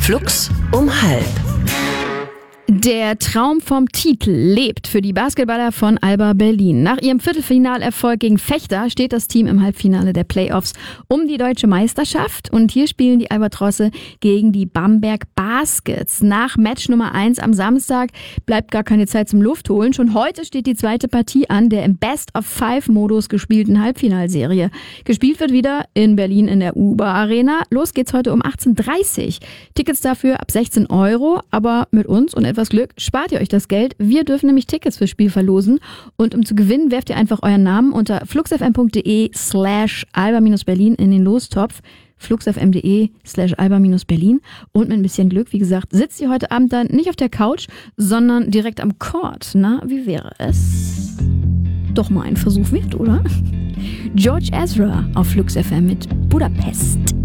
Flux um 12:30. Der Traum vom Titel lebt für die Basketballer von Alba Berlin. Nach ihrem Viertelfinalerfolg gegen Vechta steht das Team im Halbfinale der Playoffs um die deutsche Meisterschaft. Und hier spielen die Albatrosse gegen die Bamberg Baskets. Nach Match Nummer 1 am Samstag bleibt gar keine Zeit zum Luftholen. Schon heute steht die zweite Partie an, der im Best-of-5-Modus gespielten Halbfinalserie. Gespielt wird wieder in Berlin in der UBA Arena. Los geht's heute um 18:30 Uhr. Tickets dafür ab 16 €, aber mit uns und etwas Glück spart ihr euch das Geld. Wir dürfen nämlich Tickets fürs Spiel verlosen. Und um zu gewinnen, werft ihr einfach euren Namen unter fluxfm.de/alba-berlin in den Lostopf. fluxfm.de/alba-berlin. Und mit ein bisschen Glück, wie gesagt, sitzt ihr heute Abend dann nicht auf der Couch, sondern direkt am Court. Na, wie wäre es? Doch mal ein Versuch wert, oder? George Ezra auf Flux FM mit Budapest.